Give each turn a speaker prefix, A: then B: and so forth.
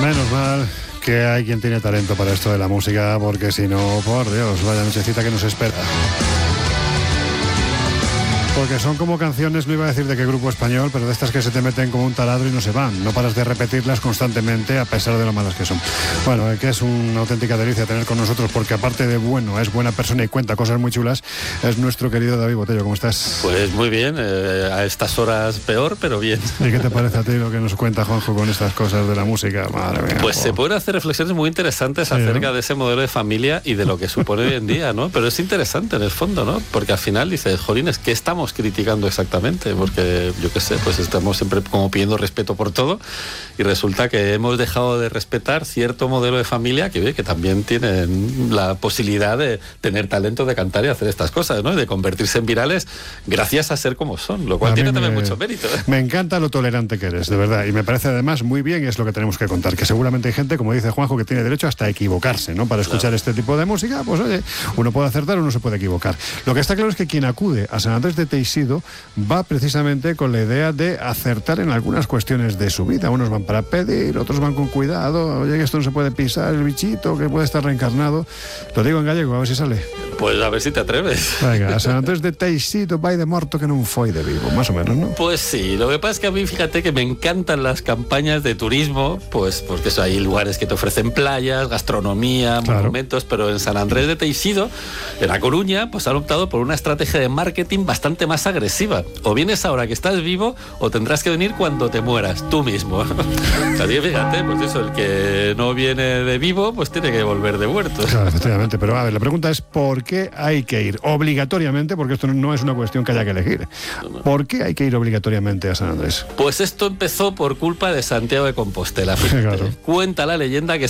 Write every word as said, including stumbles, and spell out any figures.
A: Menos mal que hay quien tiene talento para esto de la música, porque si no, por Dios, vaya nochecita que nos espera. Porque son como canciones, no iba a decir de qué grupo español, pero de estas que se te meten como un taladro y no se van. No paras de repetirlas constantemente a pesar de lo malas que son. Bueno, que es una auténtica delicia tener con nosotros, porque aparte de bueno, es buena persona y cuenta cosas muy chulas, es nuestro querido David Botello. ¿Cómo estás?
B: Pues muy bien, eh, a estas horas peor, pero bien.
A: ¿Y qué te parece a ti lo que nos cuenta Juanjo con estas cosas de la música? Madre mía.
B: Pues oh. se pueden hacer reflexiones muy interesantes sí, acerca ¿no? de ese modelo de familia y de lo que supone hoy en día, ¿no? Pero es interesante en el fondo, ¿no? Porque al final dices, jolines, ¿qué estamos criticando exactamente? Porque yo qué sé, pues estamos siempre como pidiendo respeto por todo y resulta que hemos dejado de respetar cierto modelo de familia que, que también tienen la posibilidad de tener talento de cantar y hacer estas cosas, ¿no? Y de convertirse en virales gracias a ser como son, lo cual a tiene me, también mucho mérito, ¿eh?
A: Me encanta lo tolerante que eres, de verdad, y me parece además muy bien, y es lo que tenemos que contar, que seguramente hay gente, como dice Juanjo, que tiene derecho hasta a equivocarse, ¿no? Para escuchar claro. este tipo de música, pues oye, uno puede acertar o uno se puede equivocar. Lo que está claro es que quien acude a San Andrés de Teixido va precisamente con la idea de acertar en algunas cuestiones de su vida. Unos van para pedir, otros van con cuidado, oye, que esto no se puede pisar, el bichito, que puede estar reencarnado. Lo digo en gallego, a ver si sale.
B: Pues a ver si te atreves.
A: Venga, a San Andrés de Teixido vai de morto que non foi de vivo, más o menos, ¿no?
B: Pues sí, lo que pasa es que a mí, fíjate que me encantan las campañas de turismo, pues porque eso, hay lugares que te ofrecen playas, gastronomía, claro. monumentos, pero en San Andrés de Teixido, en A Coruña, pues han optado por una estrategia de marketing bastante más agresiva. O vienes ahora que estás vivo, o tendrás que venir cuando te mueras, tú mismo. Así que fíjate, pues eso, el que no viene de vivo, pues tiene que volver de muerto.
A: Claro, efectivamente, pero a ver, la pregunta es ¿por qué hay que ir obligatoriamente? Porque esto no es una cuestión que haya que elegir. ¿Por qué hay que ir obligatoriamente a San Andrés?
B: Pues esto empezó por culpa de Santiago de Compostela. Fíjate. Claro. Cuenta la leyenda que